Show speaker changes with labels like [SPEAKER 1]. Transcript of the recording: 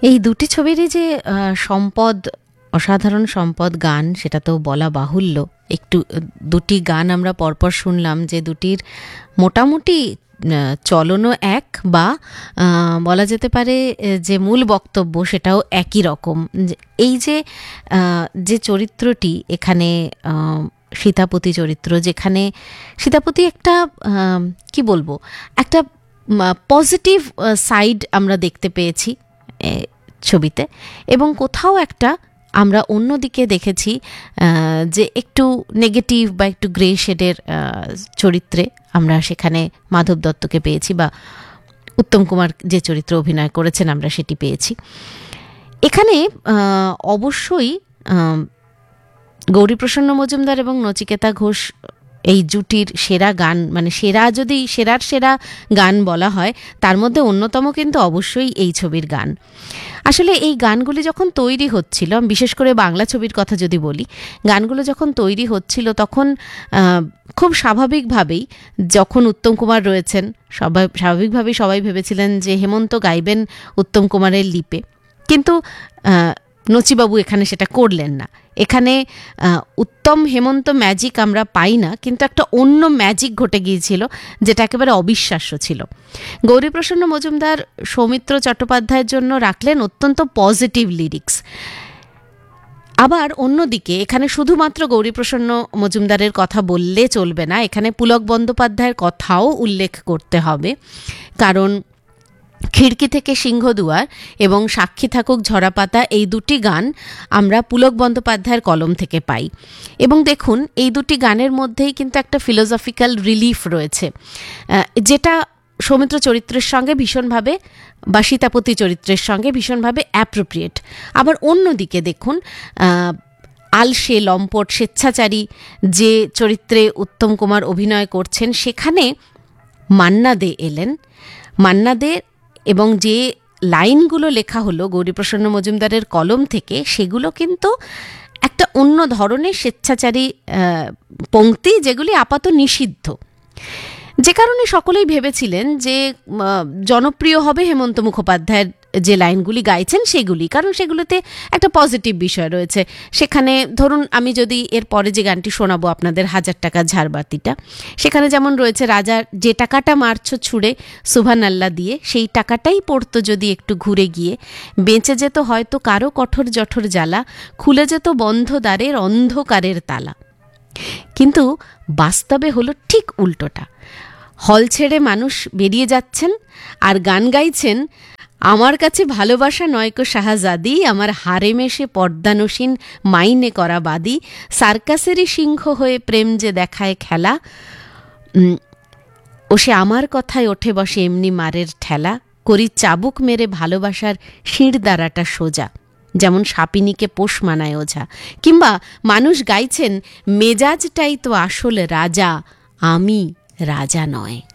[SPEAKER 1] এই দুটি ছবিরই যে সম্পদ, অসাধারণ সম্পদ গান, সেটা তো বলা বাহুল্য। একটু দুটি গান আমরা পরপর শুনলাম, যে দুটির মোটামুটি চলনও এক, বা বলা যেতে পারে যে মূল বক্তব্য সেটাও একই রকম। এই যে চরিত্রটি এখানে, সীতাপতি চরিত্র, যেখানে সীতাপতি একটা কি বলবো, একটা পজিটিভ সাইড আমরা দেখতে পেয়েছি ছবিতে, এবং কোথাও একটা আমরা অন্যদিকে দেখেছি যে একটু নেগেটিভ বা একটু গ্রে শেডের চরিত্রে আমরা সেখানে মাধব দত্তকে পেয়েছি, বা উত্তম কুমার যে চরিত্রে অভিনয় করেছেন আমরা সেটি পেয়েছি। এখানে অবশ্যই গৌরীপ্রসন্ন মজুমদার এবং নচিকেতা ঘোষ এই জুটির সেরা গান, মানে সেরা, যদি সেরা গান বলা হয়, তার মধ্যে অন্যতম কিন্তু অবশ্যই এই ছবির গান। আসলে এই গানগুলি যখন তৈরি হচ্ছিল, বিশেষ করে বাংলা ছবির কথা যদি বলি, গানগুলো যখন তৈরি হচ্ছিল তখন খুব স্বাভাবিকভাবেই, যখন উত্তম কুমার রয়েছেন, স্বাভাবিকভাবেই সবাই ভেবেছিলেন যে হেমন্ত গাইবেন উত্তম কুমারের লিপে, কিন্তু নচিবাবু এখানে সেটা করলেন না। এখানে উত্তম হেমন্ত ম্যাজিক আমরা পাই না, কিন্তু একটা অন্য ম্যাজিক ঘটে গিয়েছিল, যেটা একেবারে অবিশ্বাস্য ছিল। গৌরীপ্রসন্ন মজুমদার সৌমিত্র চট্টোপাধ্যায়ের জন্য রাখলেন অত্যন্ত পজিটিভ লিরিক্স। আবার অন্যদিকে এখানে শুধুমাত্র গৌরীপ্রসন্ন মজুমদারের কথা বললে চলবে না, এখানে পুলক বন্দ্যোপাধ্যায়ের কথাও উল্লেখ করতে হবে। কারণ খিড়কি থেকে সিংহদুয়ার এবং সাক্ষী থাকুক ঝরাপাতা, এই দুটি গান আমরা পুলক বন্দ্যোপাধ্যায়ের কলম থেকে পাই। এবং দেখুন, এই দুটি গানের মধ্যেই কিন্তু একটা ফিলোসফিক্যাল রিলিফ রয়েছে, যেটা সৌমিত্র চরিত্রের সঙ্গে ভীষণভাবে, বা সীতাপতি চরিত্রের সঙ্গে ভীষণভাবে অ্যাপ্রোপ্রিয়েট। আবার অন্যদিকে দেখুন, আলসে লম্পট স্বেচ্ছাচারী যে চরিত্রে উত্তম কুমার অভিনয় করছেন, সেখানে মান্না দে এলেন। মান্না দে এবং যে লাইনগুলো লেখা হলো গৌরীপ্রসন্ন মজুমদারের কলম থেকে, সেগুলো কিন্তু একটা অন্য ধরনের স্বেচ্ছাচারী পংক্তি, যেগুলি আপাত নিষিদ্ধ, যে কারণে সকলেই ভেবেছিলেন যে জনপ্রিয় হবে হেমন্ত মুখোপাধ্যায়ের যে লাইনগুলি গাইছেন সেগুলি, কারণ সেগুলোতে একটা পজিটিভ বিষয় রয়েছে। সেখানে ধরুন, আমি যদি এর পরে যে গানটি শোনাবো আপনাদের, 1000 টাকার ঝাড়বাতিটা, সেখানে যেমন রয়েছে, রাজা যে টাকাটা মারছো ছুঁড়ে সুবহানাল্লাহ দিয়ে, সেই টাকাটাই পড়তো যদি একটু ঘুরে গিয়ে, বেঁচে যেত হয়তো কারো কঠোর জঠর জ্বালা, খুলে যেত বন্ধ দ্বারের অন্ধকারের তালা। কিন্তু বাস্তবে হলো ঠিক উল্টোটা। হল ছেড়ে মানুষ বেরিয়ে যাচ্ছেন আর গান গাইছেন, আমার কাছে ভালোবাসা নয়কো শাহজাদি, আমার হারেমে সে পর্দানসীন মাইনে করা বাদী, সার্কাসেরই সিংহ হয়ে প্রেম যে দেখায় খেলা, ও সে আমার কথায় ওঠে বসে এমনি মারের ঠেলা, করি চাবুক মেরে ভালোবাসার শির দ্বারাটা সোজা, যেমন সাপিনীকে পোষ মানায় ওঝা। কিংবা মানুষ গাইছেন, মেজাজটাই তো আসল রাজা, আমি রাজা নয়।